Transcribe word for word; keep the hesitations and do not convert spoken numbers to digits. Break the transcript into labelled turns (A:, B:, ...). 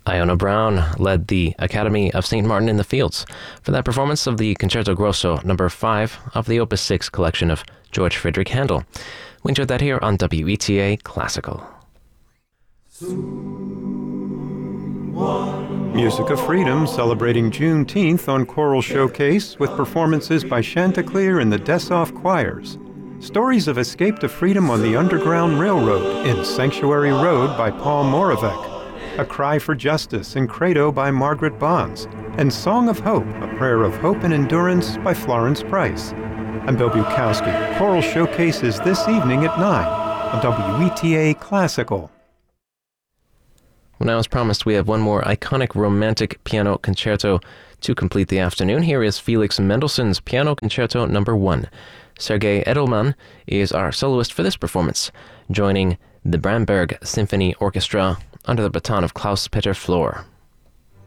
A: Iona Brown led the Academy of Saint Martin in the Fields for that performance of the Concerto Grosso number five of the Opus six collection of George Friedrich Handel. We enjoyed that here on W E T A Classical.
B: Music of Freedom celebrating Juneteenth on Choral Showcase with performances by Chanticleer and the Dessau Choirs. Stories of Escape to Freedom on the Underground Railroad in Sanctuary Road by Paul Moravec. A Cry for Justice in Credo by Margaret Bonds, and Song of Hope, a prayer of hope and endurance by Florence Price. I'm Bill Bukowski. Choral Showcase is this evening at nine on W E T A Classical.
A: Well, now, as promised, we have one more iconic romantic piano concerto to complete the afternoon. Here is Felix Mendelssohn's Piano Concerto number one. Sergei Edelman is our soloist for this performance, joining the Bamberg Symphony Orchestra under the baton of Klaus-Peter Flor.